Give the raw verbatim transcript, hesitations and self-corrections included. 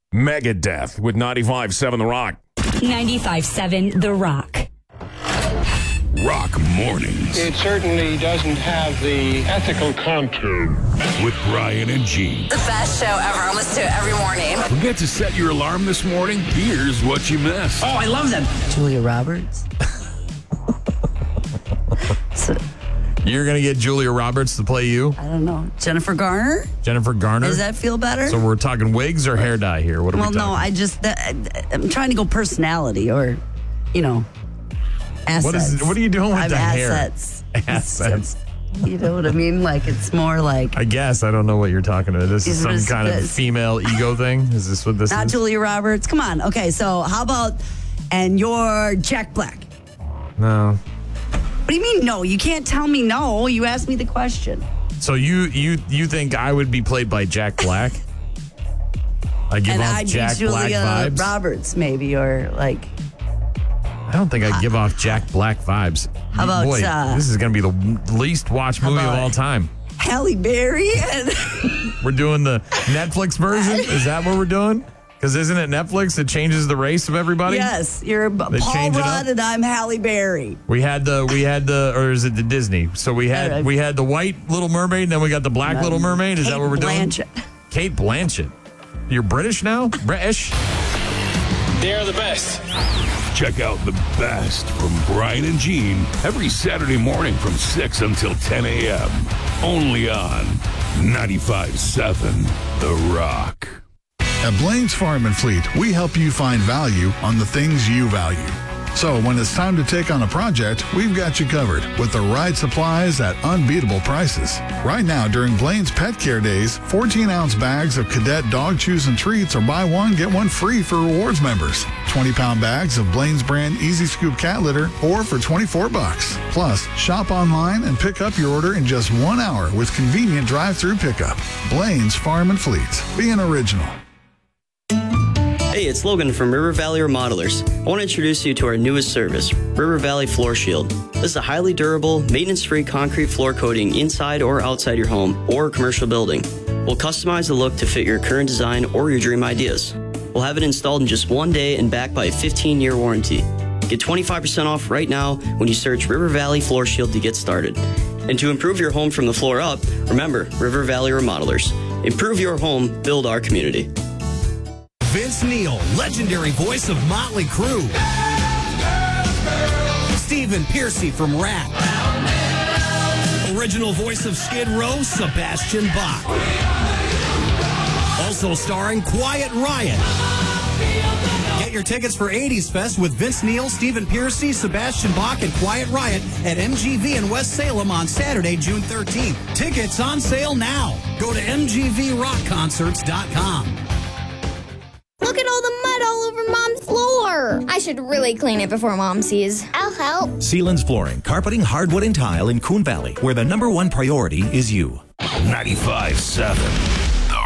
Megadeth with ninety-five seven The Rock. ninety-five seven The Rock. Rock Mornings. It certainly doesn't have the ethical content. With Brian and Gene. The best show ever. I listen to it every morning. Forget to set your alarm this morning? Here's what you missed. Oh, I love them. Julia Roberts. So, You're going to get Julia Roberts to play you? I don't know. Jennifer Garner? Jennifer Garner? Does that feel better? So we're talking wigs or hair dye here? What are well, we talking? no, I just, that, I'm trying to go personality or, you know, assets. What is? What are you doing with I'm the assets. hair? Assets. You know what I mean? Like, it's more like. I guess. I don't know what you're talking about. This is some Is kind of this- female ego thing? Is this what this Not is? Julia Roberts. Come on. Okay, so how about, and you're Jack Black. No. What do you mean no? You can't tell me no. You asked me the question. So you you you think I would be played by Jack Black? I give and off I'd Jack be Black Julia vibes? Roberts, maybe, or like. I don't think I give off Jack Black vibes. How about, Boy, uh, this is going to be the least watched movie of about- all time. Halle Berry. And We're doing the Netflix version? Is that what we're doing? Because isn't it Netflix that changes the race of everybody? yes, you're B- They Paul change it up? Rudd and I'm Halle Berry. We had the we had the or is it the Disney? So we had Uh, we had the white Little Mermaid, and then we got the black Little Mermaid. Is Kate that what we're doing? Blanchett. Kate Blanchett. You're British now? British? They're the best. Check out the best from Brian and Gene every Saturday morning from six until ten a.m. Only on ninety-five seven The Rock. At Blaine's Farm and Fleet, we help you find value on the things you value. So when it's time to take on a project, we've got you covered with the right supplies at unbeatable prices. Right now, during Blaine's Pet Care Days, fourteen-ounce bags of Cadet dog chews and treats are buy one, get one free for rewards members. twenty-pound bags of Blaine's brand Easy Scoop cat litter, or for twenty-four bucks. Plus, shop online and pick up your order in just one hour with convenient drive-through pickup. Blaine's Farm and Fleet. Being original. Hey, it's Logan from River Valley Remodelers. I want to introduce you to our newest service, River Valley Floor Shield. This is a highly durable, maintenance-free concrete floor coating inside or outside your home or commercial building. We'll customize the look to fit your current design or your dream ideas. We'll have it installed in just one day and backed by a fifteen-year warranty. Get twenty-five percent off right now when you search River Valley Floor Shield to get started. And to improve your home from the floor up, remember River Valley Remodelers. Improve your home, build our community. Vince Neil, legendary voice of Motley Crue. Stephen Pearcy from Rat. Original voice of Skid Row, Sebastian Bach. Also starring Quiet Riot. Get your tickets for eighties Fest with Vince Neil, Stephen Pearcy, Sebastian Bach, and Quiet Riot at M G V in West Salem on Saturday, June thirteenth. Tickets on sale now. Go to m g v rock concerts dot com. Look at all the mud all over Mom's floor. I should really clean it before Mom sees. I'll help. Sealands Flooring, carpeting, hardwood, and tile in Coon Valley, where the number one priority is you. ninety-five seven